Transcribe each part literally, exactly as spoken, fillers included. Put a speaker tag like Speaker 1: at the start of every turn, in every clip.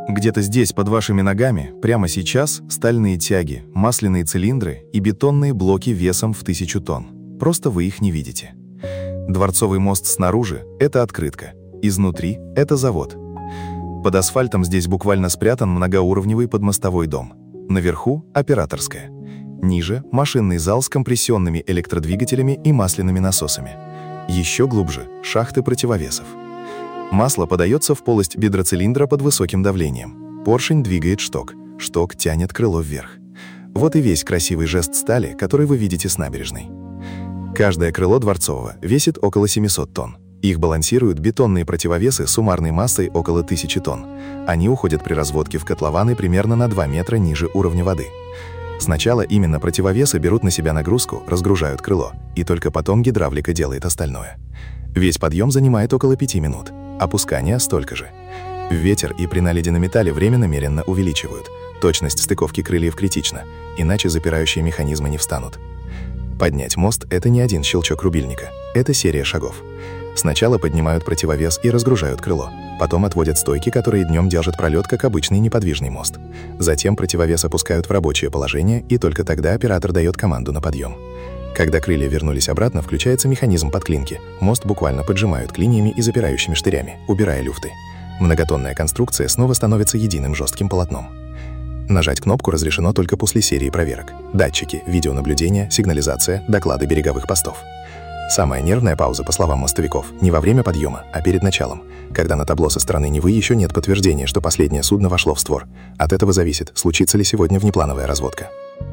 Speaker 1: Где-то здесь, под вашими ногами, прямо сейчас стальные тяги, масляные цилиндры и бетонные блоки весом в тысячу тонн. Просто вы их не видите. Дворцовый мост снаружи — это открытка, изнутри — это завод. Под асфальтом здесь буквально спрятан многоуровневый подмостовой дом. Наверху — операторская. Ниже — машинный зал с компрессионными электродвигателями и масляными насосами. Еще глубже — шахты противовесов. Масло подается в полость бедроцилиндра под высоким давлением. Поршень двигает шток, шток тянет крыло вверх. Вот и весь красивый жест стали, который вы видите с набережной. Каждое крыло Дворцового весит около семисот тонн. Их балансируют бетонные противовесы суммарной массой около тысячи тонн. Они уходят при разводке в котлованы примерно на два метра ниже уровня воды. Сначала именно противовесы берут на себя нагрузку, разгружают крыло, и только потом гидравлика делает остальное. Весь подъем занимает около пяти минут, опускание столько же. Ветер и при наледи на металле время намеренно увеличивают. Точность стыковки крыльев критична, иначе запирающие механизмы не встанут. Поднять мост — это не один щелчок рубильника, это серия шагов. Сначала поднимают противовес и разгружают крыло, потом отводят стойки, которые днем держат пролет, как обычный неподвижный мост. Затем противовес опускают в рабочее положение, и только тогда оператор дает команду на подъем. Когда крылья вернулись обратно, включается механизм подклинки. Мост буквально поджимают клиньями и запирающими штырями, убирая люфты. Многотонная конструкция снова становится единым жестким полотном. Нажать кнопку разрешено только после серии проверок. Датчики, видеонаблюдение, сигнализация, доклады береговых постов. Самая нервная пауза, по словам мостовиков, не во время подъема, а перед началом, когда на табло со стороны Невы еще нет подтверждения, что последнее судно вошло в створ. От этого зависит, случится ли сегодня внеплановая разводка.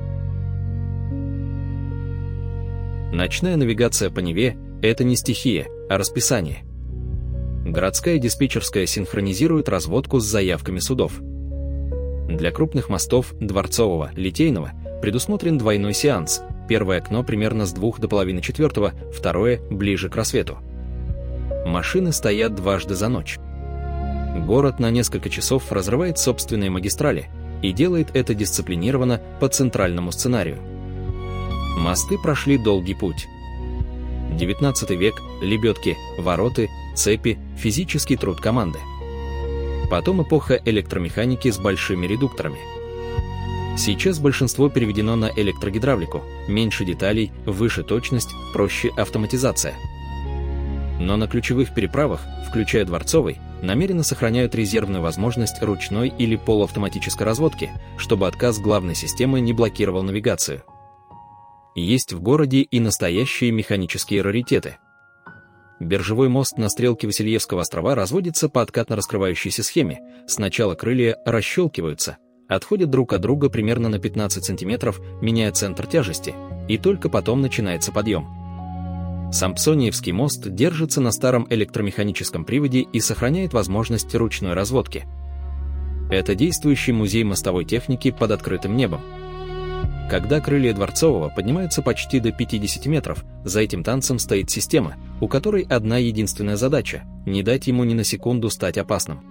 Speaker 2: Ночная навигация по Неве – это не стихия, а расписание. Городская диспетчерская синхронизирует разводку с заявками судов. Для крупных мостов Дворцового, Литейного предусмотрен двойной сеанс. Первое окно примерно с двух до половины четвертого, второе – ближе к рассвету. Машины стоят дважды за ночь. Город на несколько часов разрывает собственные магистрали и делает это дисциплинированно по центральному сценарию. Мосты прошли долгий путь. девятнадцатый век, лебедки, вороты, цепи, физический труд команды. Потом эпоха электромеханики с большими редукторами. Сейчас большинство переведено на электрогидравлику, меньше деталей, выше точность, проще автоматизация. Но на ключевых переправах, включая Дворцовый, намеренно сохраняют резервную возможность ручной или полуавтоматической разводки, чтобы отказ главной системы не блокировал навигацию. Есть в городе и настоящие механические раритеты. Биржевой мост на стрелке Васильевского острова разводится по откатно-раскрывающейся схеме. Сначала крылья расщелкиваются, отходят друг от друга примерно на пятнадцать сантиметров, меняя центр тяжести, и только потом начинается подъем. Сампсониевский мост держится на старом электромеханическом приводе и сохраняет возможность ручной разводки. Это действующий музей мостовой техники под открытым небом. Когда крылья Дворцового поднимаются почти до пятидесяти метров, за этим танцем стоит система, у которой одна единственная задача – не дать ему ни на секунду стать опасным.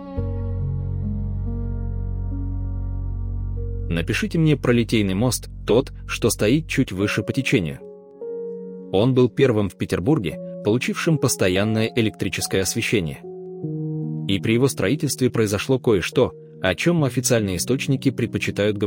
Speaker 2: Напишите мне про Литейный мост, тот, что стоит чуть выше по течению. Он был первым в Петербурге, получившим постоянное электрическое освещение. И при его строительстве произошло кое-что, о чем официальные источники предпочитают говорить.